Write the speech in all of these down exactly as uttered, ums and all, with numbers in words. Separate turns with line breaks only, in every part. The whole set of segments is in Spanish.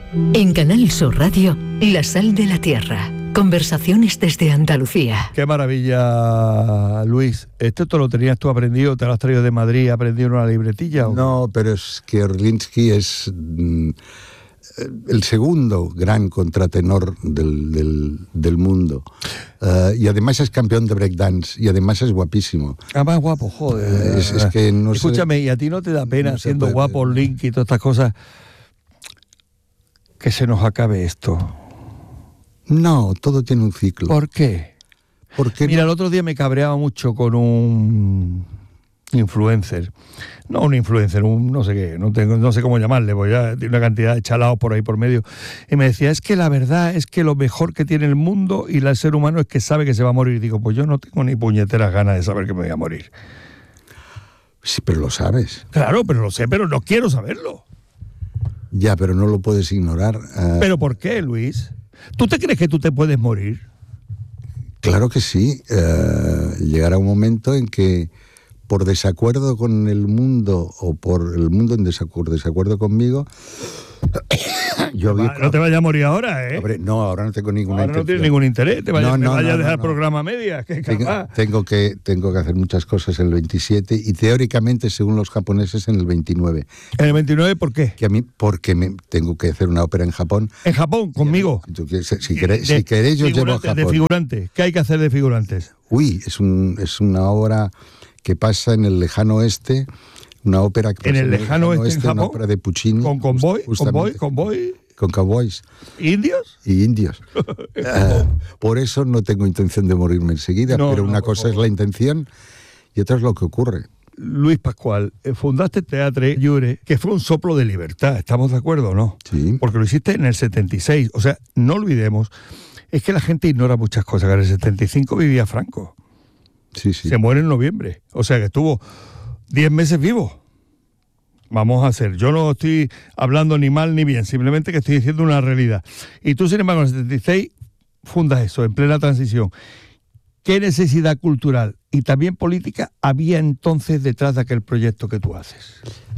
En Canal Sur Radio, La Sal de la Tierra. Conversaciones desde Andalucía.
Qué maravilla, Luis. ¿Esto te lo tenías tú aprendido? ¿Te lo has traído de Madrid, aprendido en una libretilla? ¿O
no, qué? Pero es que Orlinsky es mm, el segundo gran contratenor del, del, del mundo. Uh, y además es campeón de breakdance. Y además es guapísimo.
Ah, más guapo, joder.
Uh, es, es que no
Escúchame,
sé,
¿y a ti no te da pena,
no
siendo
puede,
guapo, Orlinsky y todas estas cosas, que se nos acabe esto?
No, todo tiene un ciclo.
¿Por qué?
Porque
Mira,
no?
el otro día me cabreaba mucho con un influencer. No un influencer, un no sé qué, no tengo, no sé cómo llamarle, voy a tiene una cantidad de chalados por ahí por medio. Y me decía, es que la verdad es que lo mejor que tiene el mundo y el ser humano es que sabe que se va a morir. Y digo, pues yo no tengo ni puñeteras ganas de saber que me voy a morir.
Sí, pero lo sabes.
Claro, pero lo sé, pero no quiero saberlo.
Ya, pero no lo puedes ignorar. Uh...
¿Pero por qué, Luis? ¿Tú te crees que tú te puedes morir?
Claro que sí. Uh, llegará un momento en que, por desacuerdo con el mundo o por el mundo en desacuerdo, desacuerdo conmigo, yo
Va, no te vayas a morir ahora, ¿eh?
Hombre, no, ahora no tengo ninguna
ahora
intención.
no tienes ningún interés. Te vayas,
no, no,
me vayas
no,
a dejar
no,
el
no.
programa a medias. Que
tengo, tengo, que, tengo que hacer muchas cosas en el veintisiete y teóricamente, según los japoneses, en el veintinueve.
¿En el veintinueve por qué?
Que a mí, porque me, tengo que hacer una ópera en Japón.
¿En Japón? ¿Conmigo?
Mí, tú, si, si, queréis, de, si queréis, yo llevo a Japón.
De figurantes. ¿Qué hay que hacer de figurantes?
Uy, es, un, es una obra que pasa en el lejano oeste. Una ópera que
¿En el lejano oeste, en Japón?
Una ópera de Puccini.
¿Con convoy? ¿Convoy? ¿Convoy?
Con cowboys.
¿Indios?
Y indios. uh, por eso no tengo intención de morirme enseguida, no, pero una no, cosa es la intención y otra es lo que ocurre.
Luis Pascual, fundaste Teatro Llure, que fue un soplo de libertad, ¿estamos de acuerdo o no?
Sí.
Porque lo hiciste en el setenta y seis, o sea, no olvidemos, es que la gente ignora muchas cosas, que en el setenta y cinco vivía Franco.
Sí, sí.
Se muere en noviembre, o sea que estuvo diez meses vivo. Vamos a hacer, yo no estoy hablando ni mal ni bien, simplemente que estoy diciendo una realidad. Y tú, sin embargo, en el setenta y seis fundas eso, en plena transición. ¿Qué necesidad cultural y también política había entonces detrás de aquel proyecto que tú haces?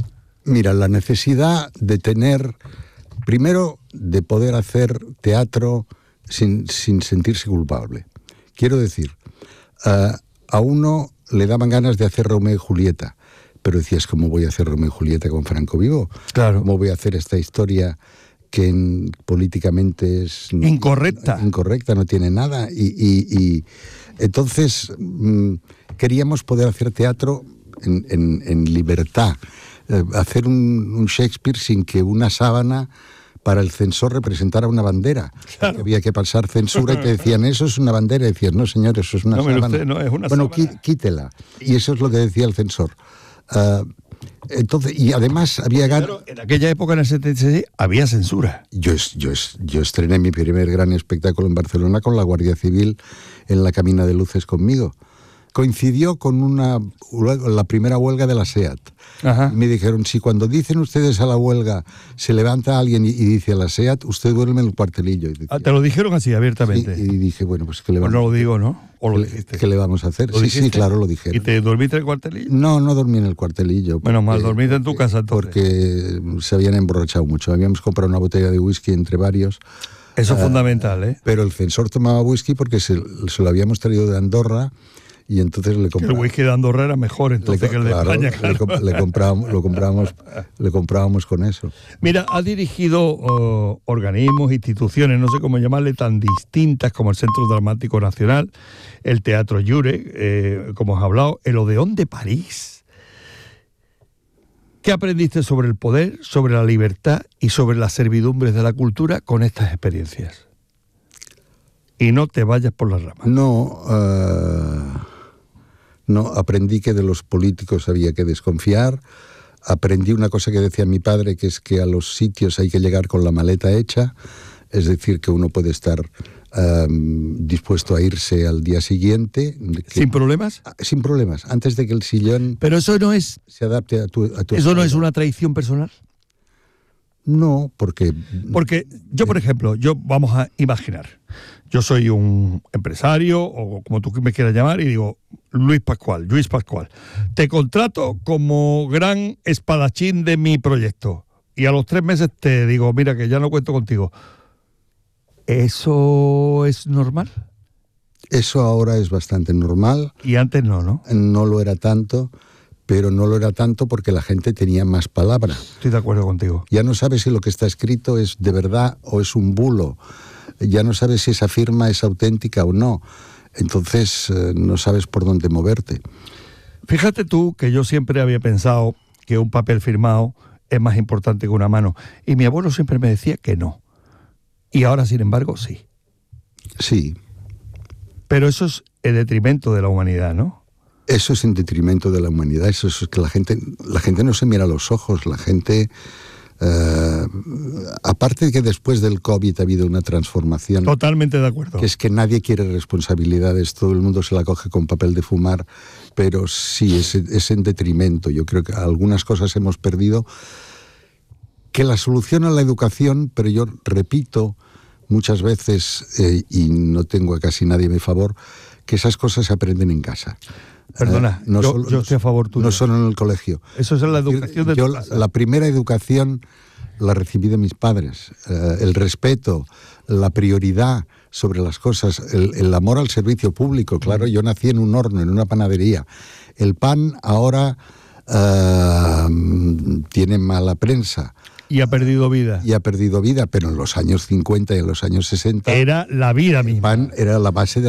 Mira, la necesidad de tener, primero, de poder hacer teatro sin, sin sentirse culpable. Quiero decir, uh, a uno le daban ganas de hacer Romeo y Julieta, pero decías, ¿cómo voy a hacer Romeo y Julieta con Franco vivo?
Claro.
¿Cómo voy a hacer esta historia que en, políticamente es...
Incorrecta.
No, incorrecta, no tiene nada. Y, y, y entonces mmm, queríamos poder hacer teatro en, en, en libertad, eh, hacer un, un Shakespeare sin que una sábana para el censor representara una bandera. Claro. Había que pasar censura y te decían, eso es una bandera, y decías, no señor, eso es una
no,
sábana.
Usted, no, es una
bueno,
sábana.
Quítela. Y eso es lo que decía el censor. Uh, entonces, y además había ganas...
Claro, en aquella época, en el setenta y seis, había censura.
Yo, yo, yo estrené mi primer gran espectáculo en Barcelona con la Guardia Civil en la Camina de Luces conmigo. Coincidió con una la primera huelga de la SEAT.
Ajá.
Me dijeron, si cuando dicen ustedes a la huelga se levanta alguien y, y dice a la SEAT, usted duerme en el cuartelillo. Y decía,
ah, ¿te lo dijeron así, abiertamente?
Sí, y dije, bueno, pues ¿qué le vamos
pues no lo digo, ¿no? ¿O lo
¿Qué,
dijiste?
¿Qué le vamos a hacer?
¿Lo
Sí,
dijiste?
sí, claro, lo dijeron.
¿Y te dormiste en el cuartelillo?
No, no dormí en el cuartelillo. Porque,
Menos mal, dormiste en tu casa entonces.
Porque se habían emborrachado mucho. Habíamos comprado una botella de whisky entre varios.
Eso es
uh,
fundamental, ¿eh?
Pero el censor tomaba whisky porque se, se lo habíamos traído de Andorra. Y entonces le compramos.
El whisky de Andorra era mejor entonces
le,
que el de
claro,
España, claro.
Le, le comprábamos, lo comprábamos, le comprábamos con eso.
Mira, has dirigido uh, organismos, instituciones, no sé cómo llamarle, tan distintas como el Centro Dramático Nacional, el Teatro Llure, eh, como has hablado, el Odeón de París. ¿Qué aprendiste sobre el poder, sobre la libertad y sobre las servidumbres de la cultura con estas experiencias? Y no te vayas por las ramas.
No... Uh... No, aprendí que de los políticos había que desconfiar. Aprendí una cosa que decía mi padre, que es que a los sitios hay que llegar con la maleta hecha, es decir, que uno puede estar um, dispuesto a irse al día siguiente. Que,
¿Sin problemas?
Sin problemas, antes de que el sillón
Pero eso no es,
se adapte a tu, a tu
¿eso
estado.
no es una traición personal?
No, porque...
Porque yo, por ejemplo, yo vamos a imaginar, yo soy un empresario, o como tú me quieras llamar, y digo, Luis Pascual, Luis Pascual, te contrato como gran espadachín de mi proyecto. y a los tres meses te digo, mira, que ya no cuento contigo. ¿Eso es normal?
Eso ahora es bastante normal.
Y antes no, ¿no?
No lo era tanto, pero no lo era tanto porque la gente tenía más palabra.
Estoy de acuerdo contigo.
Ya no sabes si lo que está escrito es de verdad o es un bulo. Ya no sabes si esa firma es auténtica o no. Entonces eh, no sabes por dónde moverte.
Fíjate tú que yo siempre había pensado que un papel firmado es más importante que una mano. Y mi abuelo siempre me decía que no. Y ahora, sin embargo, sí.
Sí.
Pero eso es en detrimento de la humanidad, ¿no?
Eso es en detrimento de la humanidad. Eso es que la gente, la gente no se mira a los ojos. La gente... Uh, aparte de que después del COVID ha habido una transformación.
Totalmente de acuerdo.
Que es que nadie quiere responsabilidades, todo el mundo se la coge con papel de fumar, pero sí, es, es en detrimento. Yo creo que algunas cosas hemos perdido. Que la solución a la educación, pero yo repito muchas veces, eh, y no tengo a casi nadie a mi favor, que esas cosas se aprenden en casa.
Perdona,
eh, no
yo,
solo,
yo estoy a favor tuyo.
No solo en el colegio.
Eso es en la educación de
yo,
tu casa.
La primera educación la recibí de mis padres. Eh, el respeto, la prioridad sobre las cosas, el, el amor al servicio público. Claro, yo nací en un horno, en una panadería. El pan ahora eh, tiene mala prensa.
Y ha perdido vida.
Y ha perdido vida, pero en los años cincuenta y en los años sesenta...
Era la vida misma.
El pan era la base de